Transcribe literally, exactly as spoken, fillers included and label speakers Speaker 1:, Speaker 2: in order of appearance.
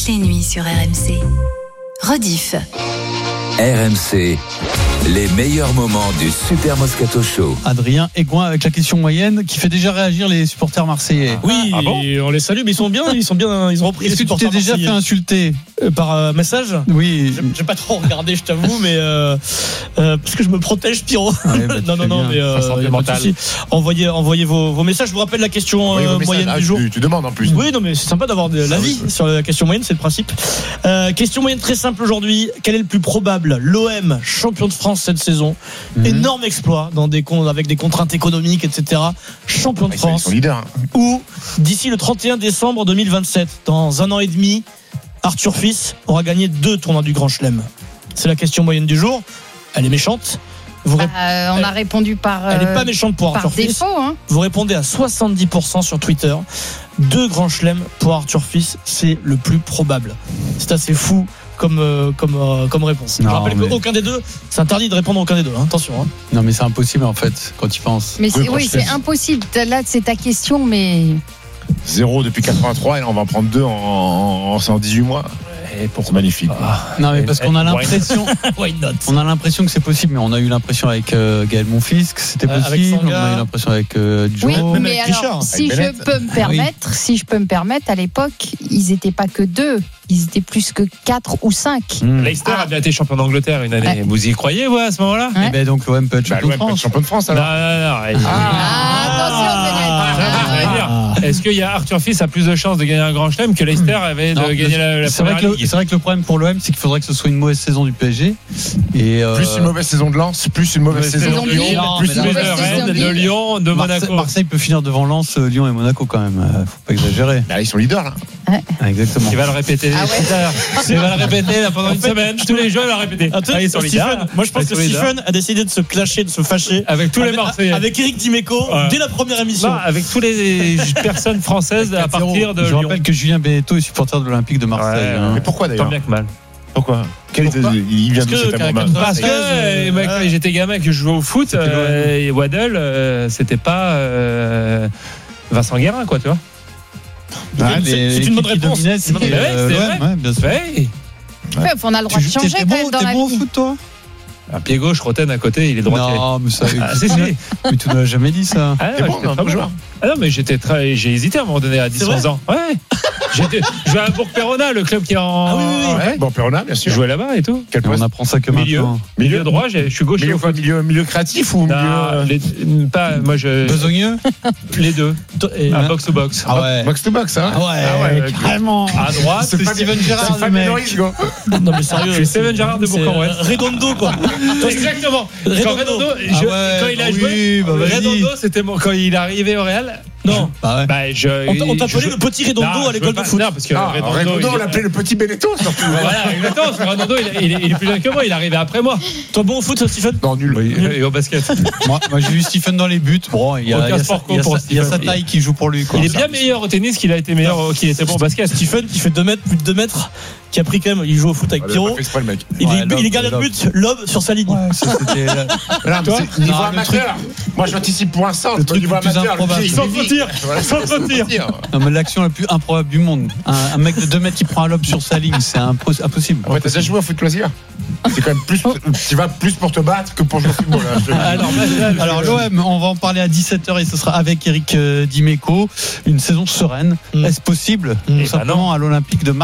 Speaker 1: toutes les nuits sur R M C. Rediff.
Speaker 2: R M C, les meilleurs moments du Super Moscato Show.
Speaker 3: Adrien Aigouin avec la question moyenne qui fait déjà réagir les supporters marseillais.
Speaker 4: Oui,
Speaker 5: Ah bon
Speaker 4: on les salue, mais ils sont bien, ils sont bien, ils ont repris.
Speaker 3: Est-ce
Speaker 4: les
Speaker 3: que tu t'es
Speaker 4: supporters
Speaker 3: déjà
Speaker 4: marseillais.
Speaker 3: fait insulter
Speaker 4: Euh, par euh, message?
Speaker 3: Oui.
Speaker 4: J'ai, j'ai pas trop regardé, je t'avoue, mais euh, euh, parce que je me protège, Pierrot.
Speaker 3: Ouais, bah, tu
Speaker 4: non, non,
Speaker 3: fais
Speaker 4: non,
Speaker 3: bien.
Speaker 4: mais euh,
Speaker 5: Ça sent
Speaker 4: y a pas de
Speaker 5: mental.
Speaker 4: souci. Envoyez, envoyez vos, vos messages. Je vous rappelle la question euh, moyenne
Speaker 5: ah,
Speaker 4: du jour.
Speaker 5: Tu, tu demandes en plus.
Speaker 4: Oui, non, mais c'est sympa d'avoir de l'avis sur la question moyenne, c'est le principe. Euh, question moyenne très simple aujourd'hui. Quel est le plus probable? L'O M, champion de France cette saison.
Speaker 3: Mhm.
Speaker 4: Énorme exploit dans des con- avec des contraintes économiques, et cetera. Champion de
Speaker 5: Ils sont, ils
Speaker 4: France.
Speaker 5: sont leaders.
Speaker 4: Ou d'ici le trente et un décembre deux mille vingt-sept, dans un an et demi, Arthur Fils aura gagné deux tournois du Grand Chelem. C'est la question moyenne du jour. Elle est méchante. Vous rép-
Speaker 6: Euh, on a répondu par,
Speaker 4: Elle n'est
Speaker 6: euh,
Speaker 4: pas méchante pour
Speaker 6: par
Speaker 4: Arthur Fils.
Speaker 6: défaut. Hein.
Speaker 4: Vous répondez à soixante-dix pour cent sur Twitter. Deux grands chelems pour Arthur Fils, c'est le plus probable. C'est assez fou comme, euh, comme, euh, comme réponse.
Speaker 3: Non,
Speaker 4: Je rappelle
Speaker 3: mais-
Speaker 4: qu'aucun des deux, c'est interdit de répondre à aucun des deux. Hein. Attention. Hein.
Speaker 3: Non, mais c'est impossible en fait quand tu penses.
Speaker 6: Mais c'est,
Speaker 5: Oui,
Speaker 6: oui,
Speaker 5: franchement.
Speaker 6: c'est impossible. Là, c'est ta question, mais
Speaker 5: Zéro depuis quatre-vingt-trois et là on va en prendre deux en, en, en cent dix-huit mois. C'est magnifique.
Speaker 3: Non, mais parce qu'on a
Speaker 5: Ouais.
Speaker 3: l'impression,
Speaker 4: Why not?
Speaker 3: on a l'impression que c'est possible, mais on a eu l'impression avec euh, Gaël Monfils que c'était
Speaker 4: Euh, avec
Speaker 3: possible. On
Speaker 4: Sanga.
Speaker 3: a eu l'impression avec euh, Joe.
Speaker 6: oui.
Speaker 4: même
Speaker 6: Mais
Speaker 4: avec
Speaker 6: alors,
Speaker 4: Richard,
Speaker 6: si
Speaker 5: avec
Speaker 6: je
Speaker 5: Bennett.
Speaker 6: peux me permettre, si je peux me permettre, à l'époque, ils n'étaient pas que deux. Ils étaient plus que quatre ou cinq.
Speaker 3: Mmh.
Speaker 5: Leicester
Speaker 6: Ah.
Speaker 5: a bien été champion d'Angleterre une année.
Speaker 6: Ouais.
Speaker 5: Vous y croyez, vous, à ce moment-là?
Speaker 6: Ouais.
Speaker 3: Et ben donc l'O M peut être
Speaker 5: Bah,
Speaker 3: champion de
Speaker 5: l'O M peut être
Speaker 3: France.
Speaker 5: champion de France
Speaker 7: Non,
Speaker 5: alors.
Speaker 7: non, non.
Speaker 6: Ah, attention, Bennett.
Speaker 7: Ah,
Speaker 6: Ah,
Speaker 7: j'allais dire,
Speaker 4: Ah.
Speaker 7: Est-ce qu'il y a Arthur Fils a plus de chances de gagner un grand chelem que Leicester avait de
Speaker 3: Non,
Speaker 7: gagner la, la
Speaker 3: c'est, vrai
Speaker 7: première
Speaker 3: que le,
Speaker 7: ligue?
Speaker 3: c'est vrai que le problème pour l'O M, c'est qu'il faudrait que ce soit une mauvaise saison du P S G. Et euh,
Speaker 5: Plus une mauvaise saison de Lens, plus une mauvaise
Speaker 7: Saison
Speaker 5: saison
Speaker 6: de
Speaker 5: de
Speaker 6: Lyon.
Speaker 5: Lyon,
Speaker 3: Non,
Speaker 5: plus
Speaker 3: mais
Speaker 5: une
Speaker 3: là-
Speaker 7: Plus de
Speaker 6: Mauvaise saison
Speaker 7: Rennes,
Speaker 6: de
Speaker 7: de
Speaker 6: Lille.
Speaker 7: Lyon, de
Speaker 3: Marseille,
Speaker 7: Monaco.
Speaker 3: Marseille peut finir devant Lens, euh, Lyon et Monaco quand même. Euh, faut pas exagérer.
Speaker 5: Bah, ils sont leaders là.
Speaker 3: Ah, exactement.
Speaker 7: Il va le répéter.
Speaker 6: Ah ouais.
Speaker 7: Il va le répéter là, pendant une semaine. Tous les jours, il va le répéter.
Speaker 4: Attends,
Speaker 7: Ah, ils sont leaders.
Speaker 4: Stephen, moi je pense
Speaker 7: Ils
Speaker 4: que
Speaker 7: sont leaders.
Speaker 4: Stephen a décidé de se clasher, de se fâcher
Speaker 7: Avec tous les
Speaker 4: avec,
Speaker 7: Marseillais.
Speaker 4: avec Eric Dimeco
Speaker 7: Ouais.
Speaker 4: dès la première émission.
Speaker 7: Non, avec toutes les personnes françaises à partir de
Speaker 3: Je
Speaker 7: Lyon.
Speaker 3: rappelle que Julien Beneteau est supporter de l'Olympique de Marseille.
Speaker 7: Ouais,
Speaker 3: hein.
Speaker 5: Mais pourquoi
Speaker 7: Tant
Speaker 5: d'ailleurs?
Speaker 7: bien que mal.
Speaker 5: Pourquoi? Quel
Speaker 4: Pourquoi
Speaker 5: il vient
Speaker 4: Parce
Speaker 5: de
Speaker 4: que
Speaker 5: cet
Speaker 4: qu'à
Speaker 5: amour.
Speaker 4: quatre-vingt-treize,
Speaker 7: Parce que euh, moi, quand j'étais gamin que je jouais au foot, euh, et Waddle, euh, c'était pas euh, Vincent Guérin, quoi, tu vois.
Speaker 3: Ah,
Speaker 4: C'est-
Speaker 3: les-
Speaker 4: c'est une bonne
Speaker 3: l'équipe qui
Speaker 4: réponse.
Speaker 3: dominait,
Speaker 4: C'est une bonne
Speaker 3: c'était,
Speaker 7: réponse.
Speaker 3: euh,
Speaker 7: Ouais,
Speaker 3: l'O M, ouais, bien sûr.
Speaker 7: Ouais.
Speaker 6: Ouais, on a le droit
Speaker 3: Tu
Speaker 6: de
Speaker 3: joues-
Speaker 6: changer
Speaker 3: t'es
Speaker 6: quand
Speaker 3: bon,
Speaker 6: même dans
Speaker 3: t'es
Speaker 6: la
Speaker 3: bon au
Speaker 6: vie.
Speaker 3: foot, toi?
Speaker 7: Un pied gauche, Roten à côté, il est droitier.
Speaker 3: Non, mais ça,
Speaker 7: Ah, si, si.
Speaker 3: mais tu n'as jamais dit ça.
Speaker 7: Ah,
Speaker 5: T'es
Speaker 7: non,
Speaker 5: bon,
Speaker 7: j'étais
Speaker 5: un
Speaker 7: très
Speaker 5: bon joueur.
Speaker 7: Ah non, mais j'étais très, j'ai hésité à un moment donné à dix
Speaker 4: C'est
Speaker 7: onze
Speaker 4: vrai
Speaker 7: ans. Ouais. J'étais, je jouais à Bourg-Perona, le club qui est en.
Speaker 4: Ah oui, oui, oui.
Speaker 5: Ouais, bon, Perona, bien
Speaker 7: Je
Speaker 5: sûr.
Speaker 7: jouais là-bas et tout.
Speaker 5: Quel
Speaker 3: Et on
Speaker 5: poste?
Speaker 3: apprend ça que
Speaker 7: Milieu.
Speaker 3: maintenant.
Speaker 7: Milieu droit, j'ai- je suis gaucher.
Speaker 5: Milieu
Speaker 7: au
Speaker 5: quoi?
Speaker 7: foot.
Speaker 5: Milieu, milieu créatif ou milieu.
Speaker 7: Non,
Speaker 5: euh,
Speaker 7: les, pas, moi, je,
Speaker 3: Besogneux?
Speaker 7: les deux.
Speaker 4: Et-
Speaker 7: Un box to box.
Speaker 3: Ah ouais.
Speaker 5: Box to box, hein?
Speaker 3: Ah ouais,
Speaker 7: ouais,
Speaker 3: carrément.
Speaker 7: À droite,
Speaker 5: C'est pas
Speaker 3: Steven
Speaker 5: bien-
Speaker 3: Gerrard,
Speaker 5: c'est
Speaker 3: le
Speaker 5: pas
Speaker 3: mec.
Speaker 5: bien Loris, gars.
Speaker 4: Non mais sérieux.
Speaker 7: Je suis Steven
Speaker 4: c'est-
Speaker 7: Gerrard de
Speaker 4: c'est,
Speaker 7: Bourg-en-Bresse.
Speaker 4: euh, Redondo quoi.
Speaker 7: Exactement. Quand
Speaker 4: Redondo.
Speaker 7: Redondo, je-
Speaker 3: Ah ouais,
Speaker 7: quand il a
Speaker 3: bah
Speaker 7: joué,
Speaker 3: oui, bah vas-y.
Speaker 7: Redondo, c'était mon, quand il est arrivé au Real.
Speaker 4: Non.
Speaker 3: Bah ouais.
Speaker 7: Bah, je,
Speaker 4: On, t- on
Speaker 7: je-
Speaker 4: t'appelait le petit Redondo
Speaker 7: Non,
Speaker 4: à
Speaker 7: je
Speaker 4: l'école
Speaker 7: veux
Speaker 4: de
Speaker 7: pas-
Speaker 4: foot.
Speaker 7: Non, parce que
Speaker 5: Ah,
Speaker 7: Redondo,
Speaker 5: Redondo,
Speaker 7: il
Speaker 5: on
Speaker 7: est-
Speaker 5: l'appelait le petit Benetton, surtout.
Speaker 7: Voilà, exactement. Parce que Redondo, il, il est, il est plus jeune que moi. Il est arrivé après moi.
Speaker 4: Toi bon au foot, Stephen?
Speaker 5: Non, nul.
Speaker 7: Et au basket.
Speaker 3: Moi, moi, j'ai vu Stephen dans les buts. Bon, il y a,
Speaker 7: Aucun
Speaker 3: il y a
Speaker 7: sport
Speaker 3: sa- il y a
Speaker 7: pour
Speaker 3: sa- il y a sa
Speaker 7: Stephen.
Speaker 3: taille qui joue pour lui. Quoi.
Speaker 7: Il est bien meilleur au tennis qu'il a été meilleur, au- qu'il était bon au basket.
Speaker 4: Stephen qui fait deux mètres, plus de deux mètres, qui a pris quand même, il joue au foot avec
Speaker 5: Il a pas
Speaker 4: Pierrot.
Speaker 5: fait exprès, le mec.
Speaker 4: Il,
Speaker 3: Ouais,
Speaker 4: est,
Speaker 3: lob,
Speaker 4: il est gardien de
Speaker 3: lob.
Speaker 4: but, lob sur sa ligne.
Speaker 3: Ouais, ça, c'était la-
Speaker 5: Non, mais
Speaker 3: Toi
Speaker 5: c'est niveau
Speaker 3: Non, le
Speaker 5: amateur. Moi, j'anticipe pour un centre.
Speaker 3: Le truc
Speaker 5: niveau
Speaker 3: le plus
Speaker 5: amateur,
Speaker 3: improbable.
Speaker 5: pied, il
Speaker 7: Sans
Speaker 5: est
Speaker 7: faux
Speaker 5: vite.
Speaker 7: tir.
Speaker 5: Voilà,
Speaker 7: Sans faux tir.
Speaker 3: Non, mais l'action la plus improbable du monde. Un, un mec de deux mètres qui prend un lob sur sa ligne, c'est impos- impossible.
Speaker 5: Ouais, t'as déjà joué au foot loisir? C'est quand même plus. Tu vas plus pour te battre que pour jouer au football. hein, je te le dis.
Speaker 7: Alors, là, là,
Speaker 3: Alors
Speaker 7: je-
Speaker 3: l'O M, on va en parler à dix-sept heures et ce sera avec Eric euh, Dimeco. Une saison sereine.
Speaker 4: Mm.
Speaker 3: Est-ce possible
Speaker 4: Mm.
Speaker 3: Tout simplement à l'Olympique de Marseille.